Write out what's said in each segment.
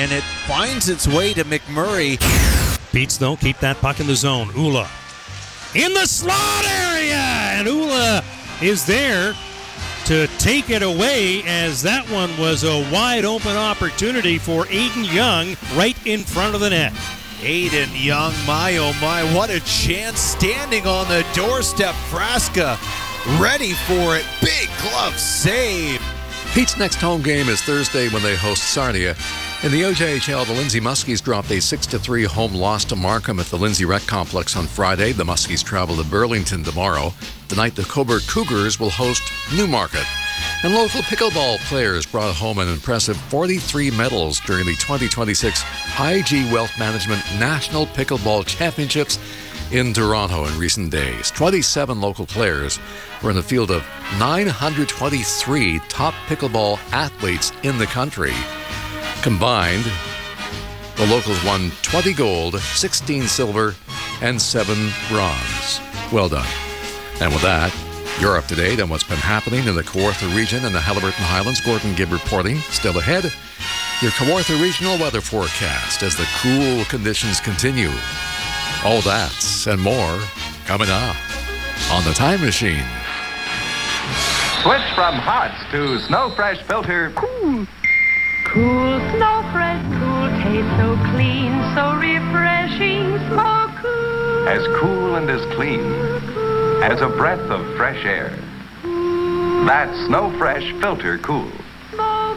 and it finds its way to McMurray. Beats, though, keep that puck in the zone. Ula in the slot area, and Ula is there to take it away, as that one was a wide open opportunity for Aiden Young right in front of the net. Aiden Young, my oh my, what a chance, standing on the doorstep. Frasca ready for it. Big glove save. Pete's next home game is Thursday when they host Sarnia. In the OJHL, the Lindsay Muskies dropped a 6-3 home loss to Markham at the Lindsay Rec Complex on Friday. The Muskies travel to Burlington tomorrow. Tonight, the Cobourg Cougars will host Newmarket. And local pickleball players brought home an impressive 43 medals during the 2026 IG Wealth Management National Pickleball Championships in Toronto in recent days. 27 local players were in the field of 923 top pickleball athletes in the country. Combined, the locals won 20 gold, 16 silver, and 7 bronze. Well done. And with that, you're up to date on what's been happening in the Kawartha region and the Haliburton Highlands. Gordon Gibb reporting. Still ahead, your Kawartha regional weather forecast as the cool conditions continue. All that and more coming up on The Time Machine. Switch from Hots to Snow Fresh Filter. Cool Snow Fresh, cool taste so clean, so refreshing, so cool. As cool and as clean as a breath of fresh air. That's Snow Fresh Filter Cool. So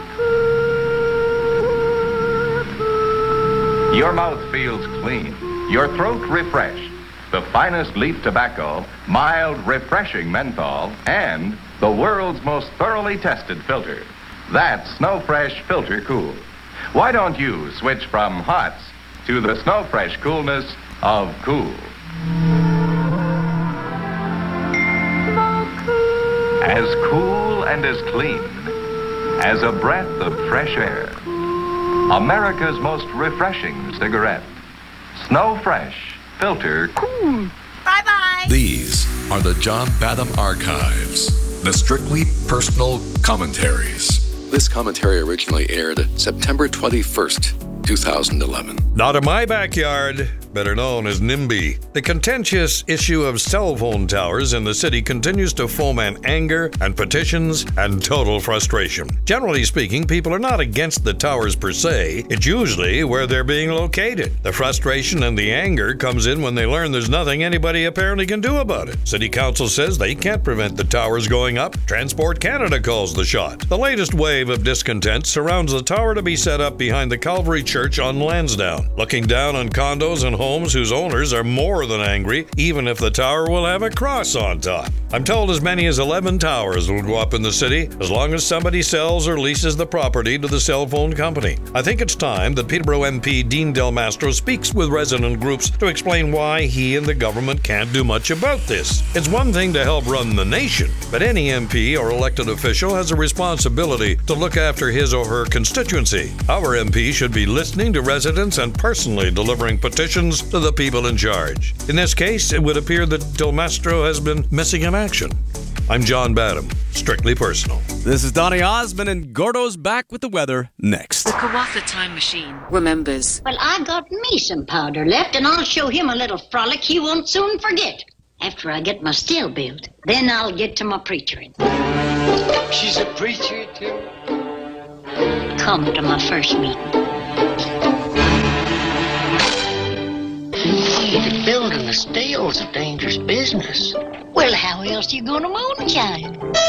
cool. Your mouth feels clean, your throat refreshed. The finest leaf tobacco, mild, refreshing menthol, and the world's most thoroughly tested filter. That's Snow Fresh Filter Cool. Why don't you switch from Hots to the Snow Fresh coolness of cool? As cool and as clean as a breath of fresh air. America's most refreshing cigarette. Snow Fresh Filter Cool. Bye-bye. These are the John Badham Archives, the strictly personal commentaries. This commentary originally aired September 21st, 2011. Not in my backyard, better known as NIMBY. The contentious issue of cell phone towers in the city continues to foment anger and petitions and total frustration. Generally speaking, people are not against the towers per se. It's usually where they're being located. The frustration and the anger comes in when they learn there's nothing anybody apparently can do about it. City Council says they can't prevent the towers going up. Transport Canada calls the shot. The latest wave of discontent surrounds the tower to be set up behind the Calvary Church on Lansdowne, looking down on condos and homes whose owners are more than angry, even if the tower will have a cross on top. I'm told as many as 11 towers will go up in the city as long as somebody sells or leases the property to the cell phone company. I think it's time that Peterborough MP Dean Del Mastro speaks with resident groups to explain why he and the government can't do much about this. It's one thing to help run the nation, but any MP or elected official has a responsibility to look after his or her constituency. Our MP should be listening to residents and personally delivering petitions to the people in charge. In this case, it would appear that Del Mastro has been missing in action. I'm John Badham, strictly personal. This is Donny Osmond, and Gordo's back with the weather next. The Kawartha Time Machine remembers. Well, I got me some powder left, and I'll show him a little frolic he won't soon forget. After I get my still built, then I'll get to my preachering. She's a preacher, too? Come to my first meeting. Building a still's a dangerous business. Well, how else you gonna moonshine?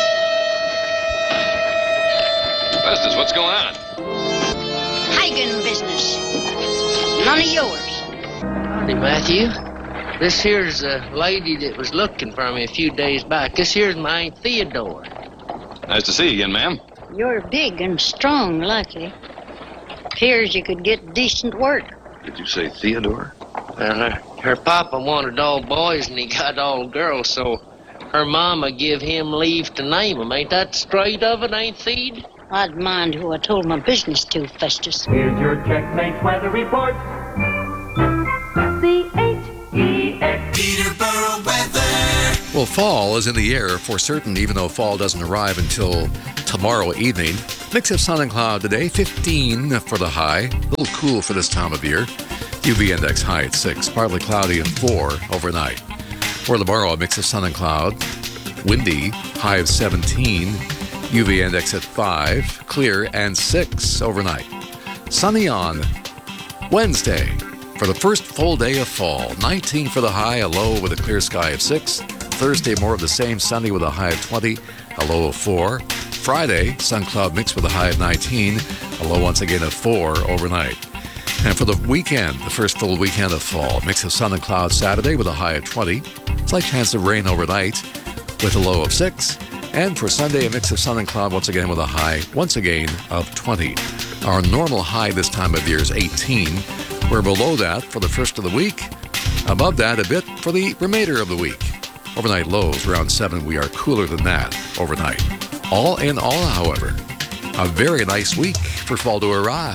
Festus, what's going on? Hagen business. None of yours. Howdy, Matthew. This here's a lady that was looking for me a few days back. This here's my Aunt Theodore. Nice to see you again, ma'am. You're big and strong, lucky. Appears you could get decent work. Did you say Theodore? Well, her papa wanted all boys and he got all girls, so her mama give him leave to name them. Ain't that straight of it, Aunt Theod? I'd mind who I told my business to, Festus. Here's your checkmate weather report. C-H-E-X. Peterborough weather. Well, fall is in the air for certain, even though fall doesn't arrive until tomorrow evening. Mix of sun and cloud today, 15 for the high. A little cool for this time of year. UV index high at 6, partly cloudy and 4 overnight. For tomorrow, a mix of sun and cloud. Windy, high of 17. UV index at 5, clear and 6 overnight. Sunny on Wednesday for the first full day of fall. 19 for the high, a low with a clear sky of 6. Thursday, more of the same, sunny with a high of 20, a low of 4. Friday, sun cloud mix with a high of 19, a low once again of 4 overnight. And for the weekend, the first full weekend of fall, mix of sun and cloud Saturday with a high of 20. Slight chance of rain overnight with a low of 6. And for Sunday, a mix of sun and cloud once again with a high, once again, of 20. Our normal high this time of year is 18. We're below that for the first of the week. Above that a bit for the remainder of the week. Overnight lows around 7. We are cooler than that overnight. All in all, however, a very nice week for fall to arrive.